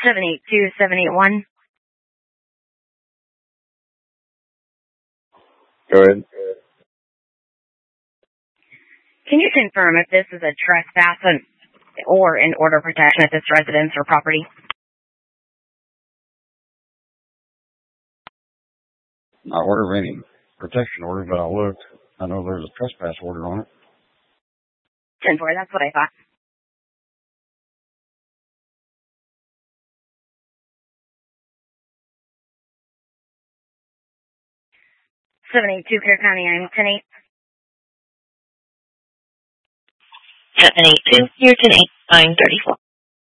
782-781. Go ahead. Can you confirm if this is a trespass or an order of protection at this residence or property? Not order of any protection order, but I looked. I know there's a trespass order on it. 10-4, that's what I thought. (782) Clear County, I'm 10-8. 782, you're 10-8, line 34.